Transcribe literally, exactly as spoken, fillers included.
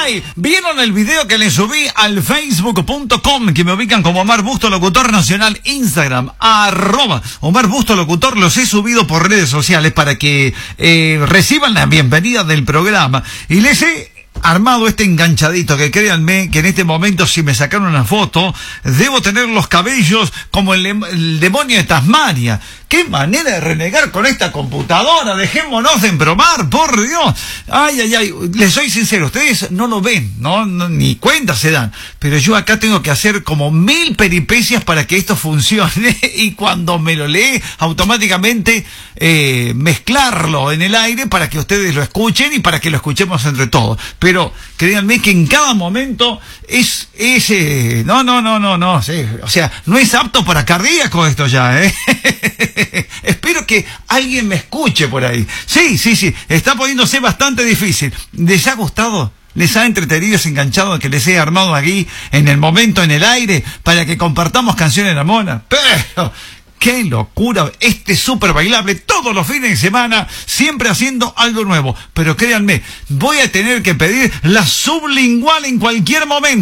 ay, ¿vieron el video que le subí al facebook punto com? Que me ubican como Omar Busto Locutor Nacional, Instagram, arroba Omar Busto Locutor. Los he subido por redes sociales para que eh, reciban la bienvenida del programa. Y les he armado este enganchadito que créanme que en este momento, si me sacaron una foto, debo tener los cabellos como el, el demonio de Tasmania. ¡Qué manera de renegar con esta computadora! Dejémonos de embromar, por Dios. Ay, ay, ay, les soy sincero, ustedes no lo ven, ¿no? no ni cuenta se dan, pero yo acá tengo que hacer como mil peripecias para que esto funcione, y cuando me lo lee, automáticamente eh, mezclarlo en el aire para que ustedes lo escuchen y para que lo escuchemos entre todos. Pero créanme que en cada momento es ese, no, no, no, no, no, sí, o sea, no es apto para cardíaco esto ya, ¿eh? Espero que alguien me escuche por ahí. Sí, sí, sí, está poniéndose bastante difícil. ¿Les ha gustado? ¿Les ha entretenido ese enganchado que les he armado aquí en el momento, en el aire, para que compartamos canciones de la mona? Pero ¡qué locura! Este súper bailable todos los fines de semana, siempre haciendo algo nuevo. Pero créanme, voy a tener que pedir la sublingual en cualquier momento.